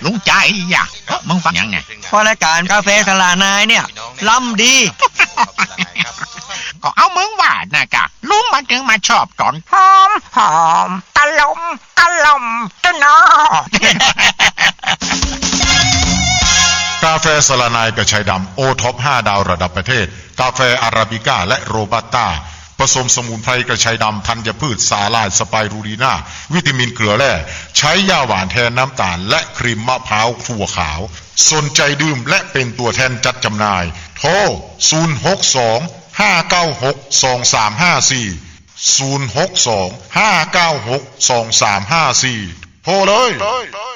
ลุงใจอยากมึงฟังยังไงพอรายการกาแฟสลานายเนี่ยล้ำดีก็เอามึงว่านะกะลุงมันถึงมาชอบก่อนหอมหอมตะลมตะลมตะนอกาแฟสลานายกระชายดำโอท็อป5 ดาวระดับประเทศกาแฟอาราบิก้าและโรบัสต้าผสมสมุนไพรกระชายดำธัญพืชสาลายสไปรูลีนาวิตามินเกลือแร่ใช้ยาหวานแทนน้ำตาลและครีมมะพร้าวถั่วขาวสนใจดื่มและเป็นตัวแทนจัดจำหน่ายโทร062-596-2354 062-596-2354 โทรเลย